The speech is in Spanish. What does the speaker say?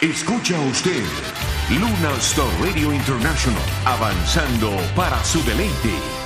Escucha usted Lunar Star Radio International, avanzando para su deleite.